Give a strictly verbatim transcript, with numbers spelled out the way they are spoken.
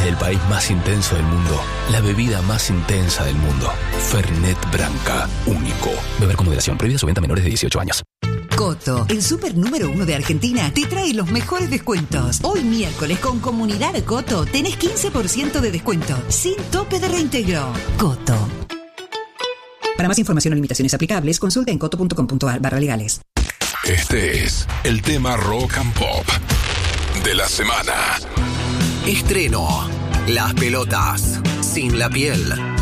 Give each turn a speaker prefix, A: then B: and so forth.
A: el país más intenso del mundo. La bebida más intensa del mundo. Fernet Branca. Único. Beber con moderación. Prohibida su venta a menores de dieciocho años.
B: Coto, el super número uno de Argentina, te trae los mejores descuentos. Hoy miércoles con Comunidad Coto tenés quince por ciento de descuento, sin tope de reintegro. Coto. Para más información o limitaciones aplicables, consulta en coto punto com punto a r barra legales.
C: Este es el tema rock and pop de la semana.
D: Estreno: Las pelotas sin la piel.